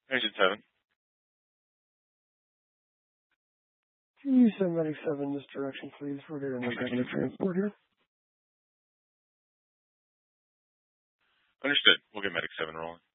Engine 7. Can you send Medic 7 this direction, please? We're getting a negative transport here. Understood. We'll get Medic 7 rolling.